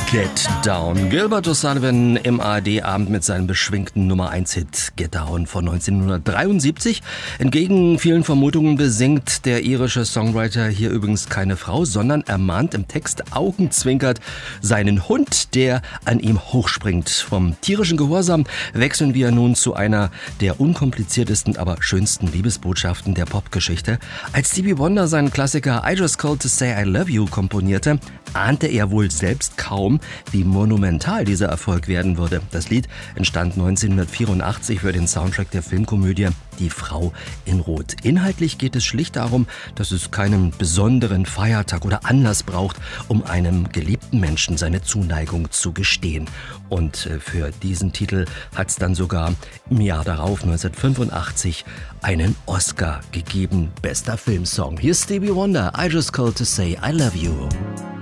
Get Down. Gilbert O'Sullivan im ARD-Abend mit seinem beschwingten Nummer-1-Hit Get Down von 1973. Entgegen vielen Vermutungen besingt der irische Songwriter hier übrigens keine Frau, sondern ermahnt im Text augenzwinkert seinen Hund, der an ihm hochspringt. Vom tierischen Gehorsam wechseln wir nun zu einer der unkompliziertesten, aber schönsten Liebesbotschaften der Popgeschichte. Als Stevie Wonder seinen Klassiker I Just Called to Say I Love You komponierte, ahnte er wohl selbst kaum, wie monumental dieser Erfolg werden würde. Das Lied entstand 1984 für den Soundtrack der Filmkomödie Die Frau in Rot. Inhaltlich geht es schlicht darum, dass es keinen besonderen Feiertag oder Anlass braucht, um einem geliebten Menschen seine Zuneigung zu gestehen. Und für diesen Titel hat es dann sogar im Jahr darauf, 1985, einen Oscar gegeben. Bester Filmsong. Hier ist Stevie Wonder, I Just Called to Say I Love You.